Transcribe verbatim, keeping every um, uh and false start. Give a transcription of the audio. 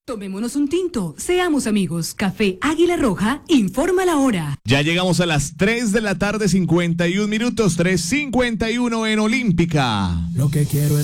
Tomémonos un tinto, seamos amigos. Café Águila Roja, informa la hora. Ya llegamos a las tres de la tarde, cincuenta y un minutos, tres cincuenta y uno en Olímpica. Lo que quiero es